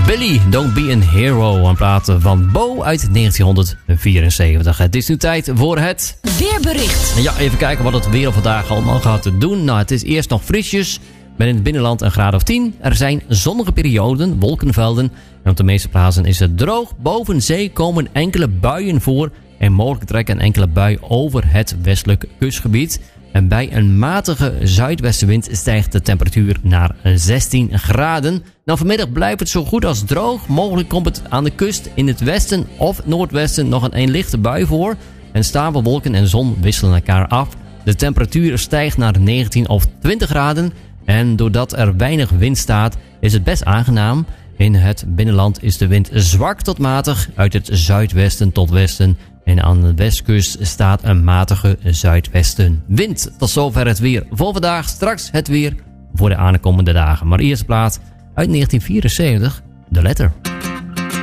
Billy, Don't Be a Hero. Een plaat van Bo uit 1974. Het is nu tijd voor het weerbericht. Ja, even kijken wat het weer vandaag allemaal gaat doen. Nou, het is eerst nog frisjes. Met in het binnenland een graad of 10. Er zijn zonnige perioden, wolkenvelden. En op de meeste plaatsen is het droog. Boven zee komen enkele buien voor. En mogelijk trekken een enkele bui over het westelijk kustgebied. En bij een matige zuidwestenwind stijgt de temperatuur naar 16 graden. Nou, vanmiddag blijft het zo goed als droog. Mogelijk komt het aan de kust in het westen of noordwesten nog een lichte bui voor. En stapelwolken en zon wisselen elkaar af. De temperatuur stijgt naar 19 of 20 graden. En doordat er weinig wind staat, is het best aangenaam. In het binnenland is de wind zwak tot matig uit het zuidwesten tot westen. En aan de westkust staat een matige zuidwestenwind. Tot zover het weer voor vandaag. Straks het weer voor de aankomende dagen. Maar eerst plaat uit 1974, De Letter.